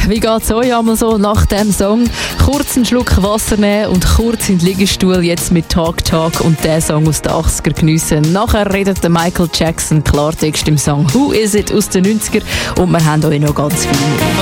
wie geht's euch einmal so nach dem Song? Kurz einen Schluck Wasser nehmen und kurz in den Liegestuhl jetzt mit Talk Talk und den Song aus den 80er geniessen. Nachher redet der Michael Jackson Klartext im Song Who Is It aus den 90er und wir haben euch noch ganz viel mehr.